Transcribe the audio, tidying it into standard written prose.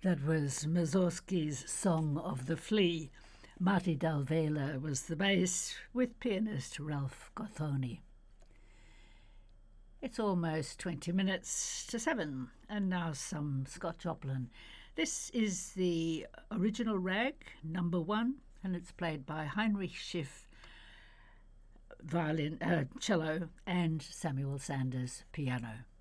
That was Mussorgsky's Song of the Flea. Marty Del Vela was the bass, with pianist Ralph Gothoni. It's almost 20 minutes to 7, and now some Scott Joplin. This is the original rag, number 1, and it's played by Heinrich Schiff, cello, and Samuel Sanders, piano.